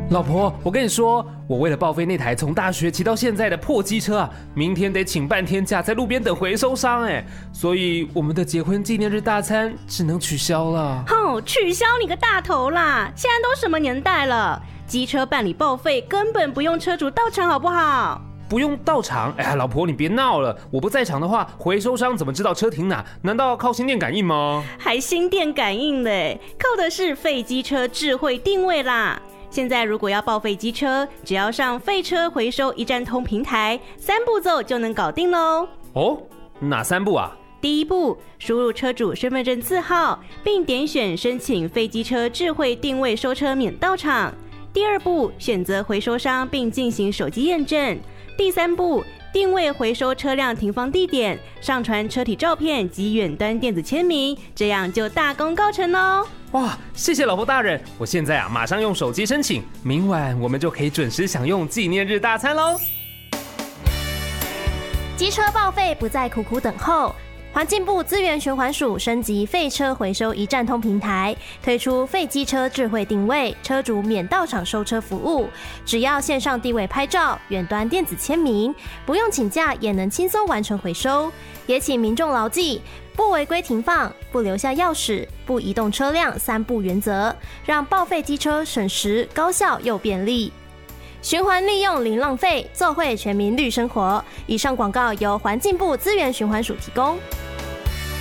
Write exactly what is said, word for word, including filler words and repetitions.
老婆，我跟你说，我为了报废那台从大学骑到现在的破机车啊，明天得请半天假在路边等回收商哎，所以我们的结婚纪念日大餐只能取消了。 哼，取消你个大头啦！现在都什么年代了，机车办理报废根本不用车主到场好不好？ 不用到场？哎呀，老婆你别闹了，我不在场的话，回收商怎么知道车停哪？难道靠心电感应吗？ 还心电感应嘞，靠的是废机车智慧定位啦。现在如果要报废机车，只要上废车回收一站通平台，三步骤就能搞定咯。 哦，哪三步啊？ 第一步，输入车主身份证字号，并点选申请废机车智慧定位收车免到场。第二步，选择回收商并进行手机验证。第三步，定位回收车辆停放地点，上传车体照片及远端电子签名，这样就大功告成咯。 哇，谢谢老婆大人，我现在啊马上用手机申请，明晚我们就可以准时享用纪念日大餐喽。 机车报废不再苦苦等候，环境部资源循环署升级废车回收一站通平台，推出废机车智慧定位，车主免到场收车服务，只要线上定位拍照，远端电子签名，不用请假也能轻松完成回收。也请民众牢记，不违规停放，不留下钥匙，不移动车辆三不原则，让报废机车省时、高效又便利。循环利用零浪费，做会全民绿生活。以上广告由环境部资源循环署提供。